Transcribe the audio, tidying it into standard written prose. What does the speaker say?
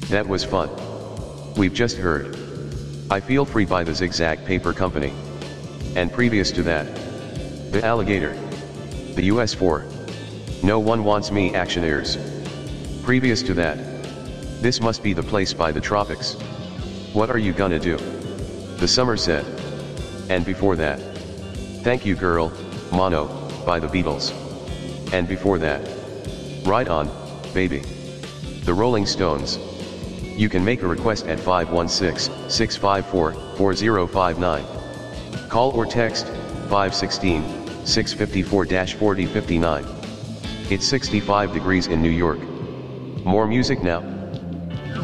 That was fun. We've just heard I Feel Free by the Zigzag Paper Company. And previous to that, The Alligator, the US 4, No One Wants Me Actioneers. Previous to that, This Must Be the Place by the Tropics. What Are You Gonna Do? The Somerset. And before that, Thank You Girl, Mono, by the Beatles. And before that, Ride On, Baby, the Rolling Stones. You can make a request at 516-654-4059. Call or text 516-654-4059. It's 65 degrees in New York. More music now.